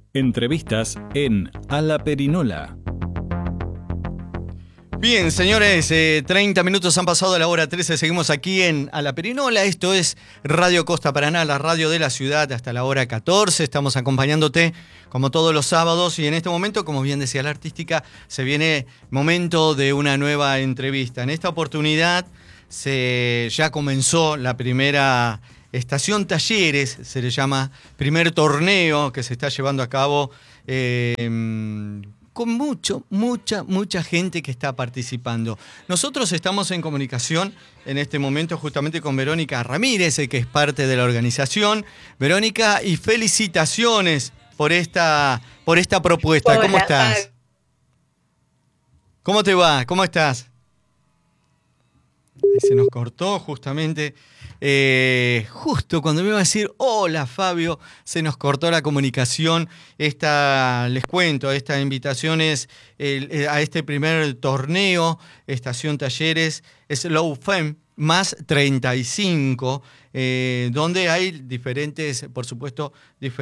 Entrevistas en A la Perinola. Bien, señores, 30 minutos han pasado de la hora 13, seguimos aquí en A la Perinola. Esto es Radio Costa Paraná, la radio de la ciudad, hasta la hora 14. Estamos acompañándote como todos los sábados y en este momento, como bien decía la artística, se viene momento de una nueva entrevista. En esta oportunidad ya comenzó la primera estación Talleres, se le llama primer torneo que se está llevando a cabo con mucha gente que está participando. Nosotros estamos en comunicación en este momento justamente con Verónica Ramírez, que es parte de la organización. Verónica, y felicitaciones por esta propuesta. Hola, ¿cómo estás? ¿Cómo te va? ¿Cómo estás? Ahí se nos cortó justamente. Justo cuando me iba a decir hola Fabio, se nos cortó la comunicación. Les cuento, esta invitación es a este primer torneo Estación Talleres Slow Fem más 35, donde hay diferentes, por supuesto,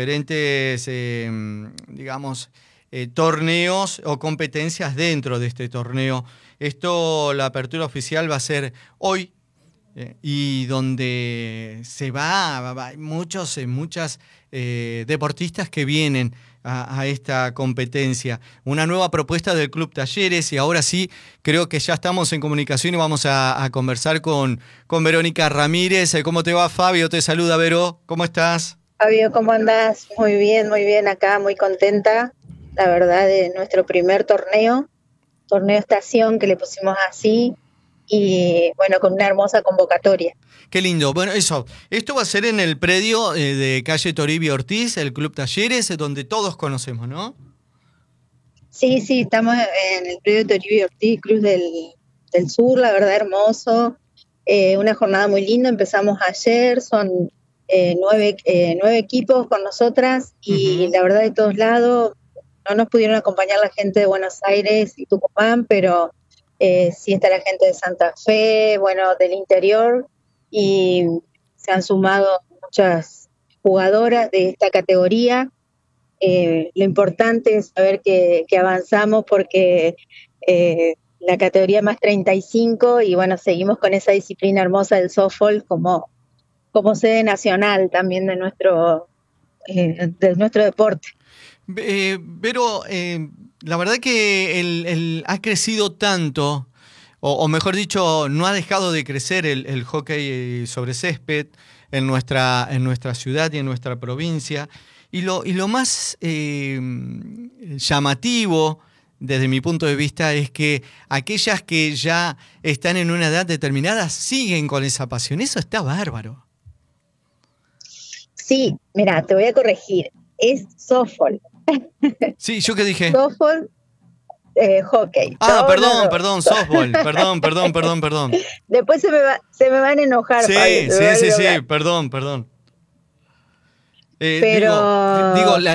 digamos, torneos o competencias dentro de este torneo. La apertura oficial va a ser hoy, y donde hay muchas deportistas que vienen a esta competencia. Una nueva propuesta del Club Talleres, y ahora sí, creo que ya estamos en comunicación y vamos a conversar con Verónica Ramírez. ¿Cómo te va, Fabio? Te saluda, Vero. ¿Cómo estás? Fabio, ¿cómo andás? Muy bien acá, muy contenta, la verdad, de nuestro primer torneo estación, que le pusimos así, y bueno, con una hermosa convocatoria. Qué lindo. Bueno, esto va a ser en el predio de calle Toribio Ortiz, el Club Talleres, donde todos conocemos, ¿no? Sí, estamos en el predio de Toribio Ortiz, Cruz del Sur, la verdad, hermoso. Una jornada muy linda, empezamos ayer, son 9 equipos con nosotras, y La verdad, de todos lados. No nos pudieron acompañar la gente de Buenos Aires y Tucumán, pero sí está la gente de Santa Fe, bueno, del interior, y se han sumado muchas jugadoras de esta categoría. Lo importante es saber que avanzamos, porque la categoría más 35, y bueno, seguimos con esa disciplina hermosa del softball como sede nacional también de nuestro deporte. Pero la verdad que ha crecido tanto, o mejor dicho, no ha dejado de crecer el hockey sobre césped en nuestra ciudad y en nuestra provincia. Y lo más llamativo, desde mi punto de vista, es que aquellas que ya están en una edad determinada siguen con esa pasión. Eso está bárbaro. Sí, mira, te voy a corregir. Es softball. Sí, ¿yo qué dije? Softball, hockey. Perdón, softball. Perdón. Después se me van a enojar. Sí, Fabio, sí, perdón. Pero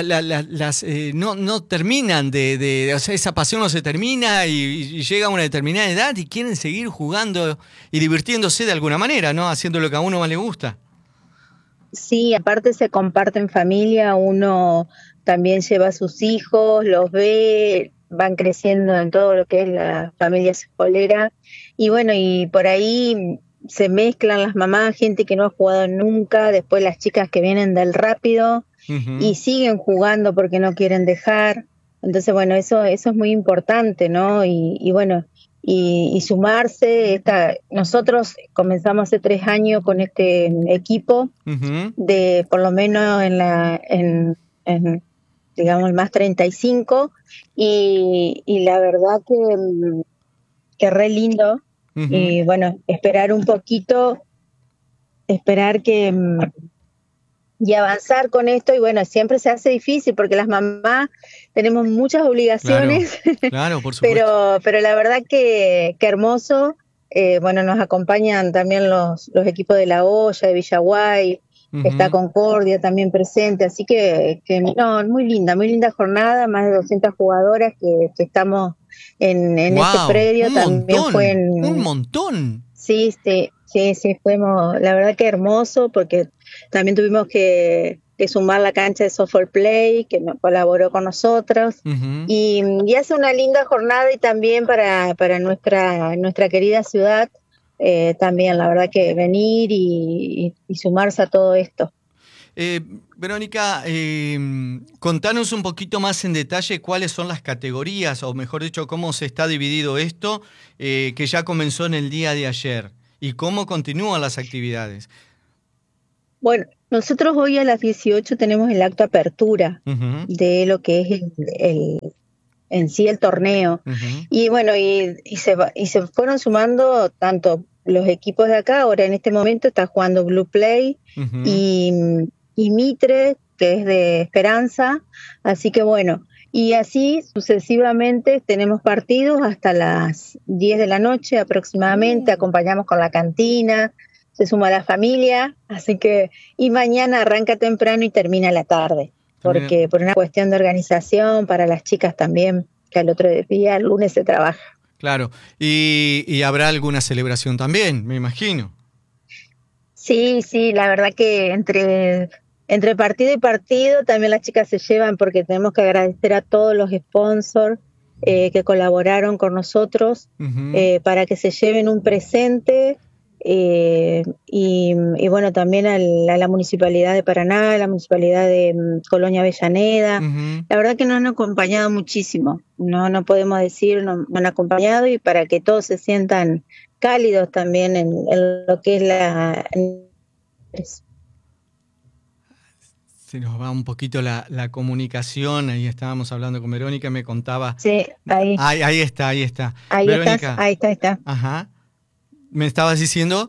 no terminan o sea, esa pasión no se termina y llega a una determinada edad y quieren seguir jugando y divirtiéndose de alguna manera, ¿no? Haciendo lo que a uno más le gusta. Sí, aparte se comparte en familia, uno también lleva a sus hijos, los ve, van creciendo en todo lo que es la familia softballera, y bueno, y por ahí se mezclan las mamás, gente que no ha jugado nunca, después las chicas que vienen del rápido y siguen jugando porque no quieren dejar. Entonces, bueno, eso es muy importante, ¿no? Y bueno, y sumarse. Nosotros comenzamos hace 3 años con este equipo, de por lo menos en digamos el más 35, y la verdad que re lindo. Y bueno, esperar un poquito, y avanzar con esto. Y bueno, siempre se hace difícil porque las mamás tenemos muchas obligaciones. Claro, por supuesto. pero la verdad que hermoso. Bueno, nos acompañan también los equipos de La Hoya, de Villaguay, está Concordia también presente, así que no, muy linda jornada, más de 200 jugadoras que estamos en este predio. También fue un montón. Sí, fuimos, la verdad que hermoso, porque también tuvimos que que sumar la cancha de softball play, que colaboró con nosotros, Ujú. y hace una linda jornada y también para nuestra querida ciudad, también la verdad que venir y sumarse a todo esto. Verónica, contanos un poquito más en detalle cuáles son las categorías, o mejor dicho, cómo se está dividido esto, que ya comenzó en el día de ayer, y cómo continúan las actividades. Bueno, nosotros hoy a las 18 tenemos el acto apertura Ujú, de lo que es en sí el torneo. ujú, Y bueno, y se fueron sumando tanto los equipos de acá, ahora en este momento está jugando Blue Play ujú. y, y Mitre, que es de Esperanza, así que bueno, y así sucesivamente tenemos partidos hasta las 10 de la noche aproximadamente, acompañamos con la cantina, se suma la familia, así que, y mañana arranca temprano y termina a la tarde También, porque por una cuestión de organización, para las chicas también, que al otro día, el lunes se trabaja. claro. Y habrá alguna celebración también, me imagino. Sí, sí, la verdad que entre partido y partido también las chicas se llevan porque tenemos que agradecer a todos los sponsors que colaboraron con nosotros Ujú, para que se lleven un presente y bueno, también a la Municipalidad de Paraná, a la Municipalidad de Colonia Avellaneda. ujú. La verdad que nos han acompañado muchísimo, no podemos decir, nos han acompañado y para que todos se sientan cálidos también en lo que es Se nos va un poquito la comunicación, ahí estábamos hablando con Verónica, me contaba. sí, ahí, Ahí está, ahí está. ahí estás, Verónica, ahí está. ajá. ¿Me estabas diciendo?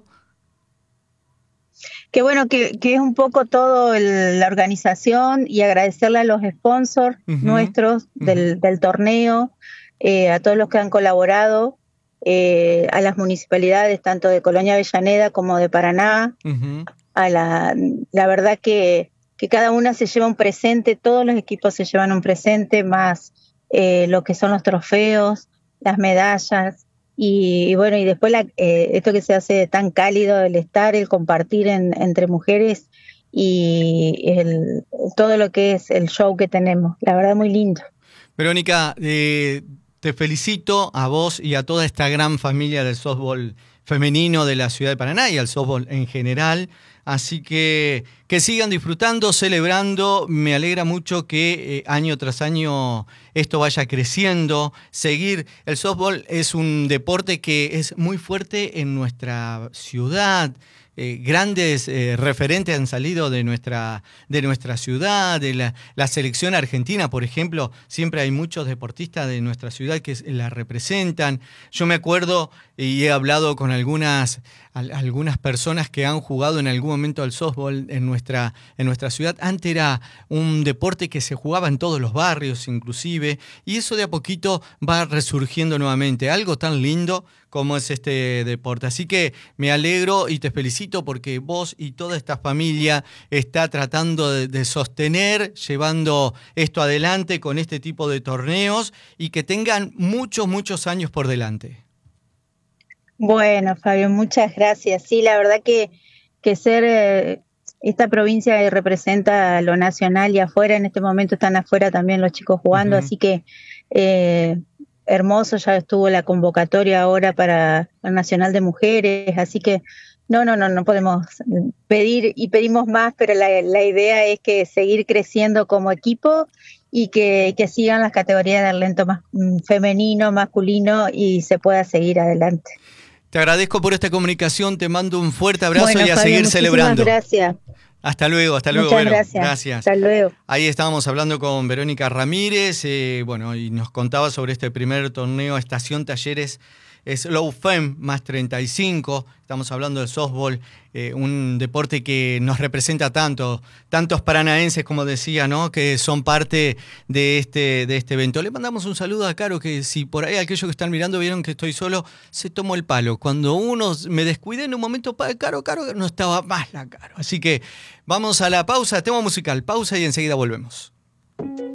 Que bueno, que es un poco todo la organización y agradecerle a los sponsors Ujú, nuestros ujú, del torneo, a todos los que han colaborado, a las municipalidades tanto de Colonia Avellaneda como de Paraná, ujú. la verdad que cada una se lleva un presente, todos los equipos se llevan un presente, más lo que son los trofeos, las medallas, y bueno, y después esto que se hace tan cálido, el estar, el compartir entre mujeres y todo lo que es el show que tenemos, la verdad muy lindo. Verónica, te felicito a vos y a toda esta gran familia del softball femenino de la ciudad de Paraná y al softball en general. Así que sigan disfrutando, celebrando. Me alegra mucho que año tras año esto vaya creciendo. Seguir, el softball es un deporte que es muy fuerte en nuestra ciudad. Grandes referentes han salido de nuestra ciudad, de la selección argentina, por ejemplo. Siempre hay muchos deportistas de nuestra ciudad que la representan. Yo me acuerdo y he hablado con algunas personas que han jugado en algún momento al softball en nuestra ciudad. Antes era un deporte que se jugaba en todos los barrios, inclusive, y eso de a poquito va resurgiendo nuevamente. Algo tan lindo como es este deporte. Así que me alegro y te felicito porque vos y toda esta familia está tratando de sostener, llevando esto adelante con este tipo de torneos y que tengan muchos, muchos años por delante. Bueno, Fabio, muchas gracias. Sí, la verdad que ser esta provincia que representa lo nacional y afuera, en este momento están afuera también los chicos jugando, Ujú. así que eh, hermoso, ya estuvo la convocatoria ahora para el Nacional de Mujeres, así que no podemos pedir y pedimos más, pero la idea es que seguir creciendo como equipo y que sigan las categorías del lento más femenino, masculino y se pueda seguir adelante. Te agradezco por esta comunicación, te mando un fuerte abrazo Bueno, y a Fabio, seguir muchísimas celebrando. gracias. Hasta luego, Muchas bueno, gracias. gracias. Hasta luego. Ahí estábamos hablando con Verónica Ramírez, bueno, y nos contaba sobre este primer torneo Estación Talleres Slow Fem más 35. Estamos hablando del softball, un deporte que nos representa tantos paranaenses, como decía, ¿no? Que son parte de este evento. Le mandamos un saludo a Caro, que si por ahí aquellos que están mirando vieron que estoy solo, se tomó el palo. Cuando uno me descuidé en un momento, Caro, no estaba más la Caro. Así que vamos a la pausa, tema musical, pausa y enseguida volvemos.